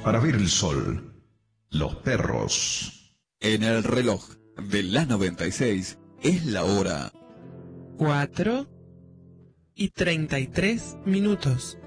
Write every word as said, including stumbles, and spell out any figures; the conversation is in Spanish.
para ver el sol. Los perros. En el reloj de la noventa y seis es la hora cuatro y treinta y tres minutos.